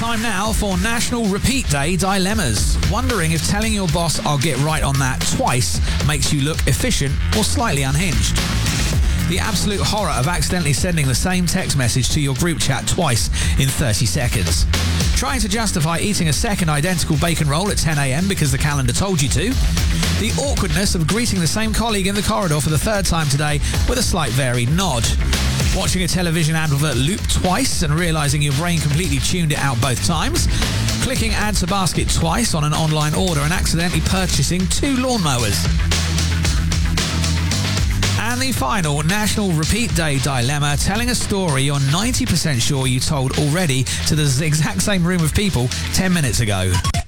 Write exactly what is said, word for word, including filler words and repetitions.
Time now for National Repeat Day Dilemmas. Wondering if telling your boss I'll get right on that twice makes you look efficient or slightly unhinged. The absolute horror of accidentally sending the same text message to your group chat twice in thirty seconds. Trying to justify eating a second identical bacon roll at ten a.m. because the calendar told you to. The awkwardness of greeting the same colleague in the corridor for the third time today with a slight varied nod. Watching a television advert loop twice and realising your brain completely tuned it out both times. Clicking add to basket twice on an online order and accidentally purchasing two lawnmowers. And the final National Repeat Day Dilemma, telling a story you're ninety percent sure you told already to the exact same room of people ten minutes ago.